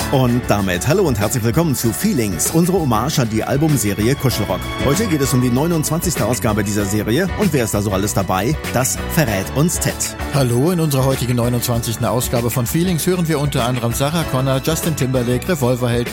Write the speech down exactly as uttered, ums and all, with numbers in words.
Und damit hallo und herzlich willkommen zu Feelings, unsere Hommage an die Albumserie Kuschelrock. Heute geht es um die neunundzwanzigste Ausgabe dieser Serie und wer ist da so alles dabei? Das verrät uns Ted. Hallo, in unserer heutigen neunundzwanzigsten Ausgabe von Feelings hören wir unter anderem Sarah Connor, Justin Timberlake, Revolverheld,